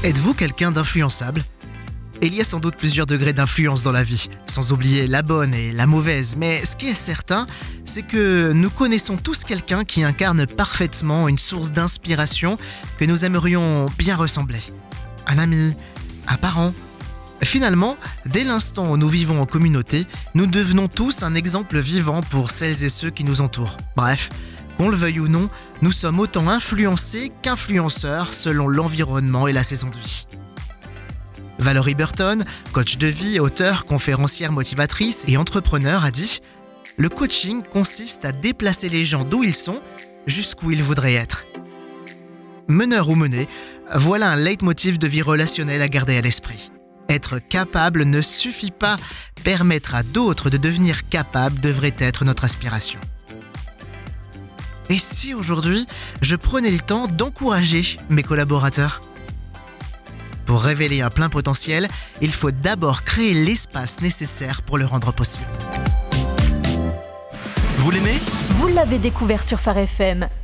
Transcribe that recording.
Êtes-vous quelqu'un d'influençable ? Il y a sans doute plusieurs degrés d'influence dans la vie, sans oublier la bonne et la mauvaise, mais ce qui est certain, c'est que nous connaissons tous quelqu'un qui incarne parfaitement une source d'inspiration que nous aimerions bien ressembler. Un ami, un parent. Finalement, dès l'instant où nous vivons en communauté, nous devenons tous un exemple vivant pour celles et ceux qui nous entourent. Bref, qu'on le veuille ou non, nous sommes autant influencés qu'influenceurs selon l'environnement et la saison de vie. Valerie Burton, coach de vie, auteure, conférencière motivatrice et entrepreneur, a dit « Le coaching consiste à déplacer les gens d'où ils sont jusqu'où ils voudraient être. » Meneur ou menée, voilà un leitmotiv de vie relationnelle à garder à l'esprit. Être capable ne suffit pas, permettre à d'autres de devenir capables devrait être notre aspiration. Et si aujourd'hui, je prenais le temps d'encourager mes collaborateurs ? Pour révéler un plein potentiel, il faut d'abord créer l'espace nécessaire pour le rendre possible. Vous l'aimez ? Vous l'avez découvert sur Phare FM.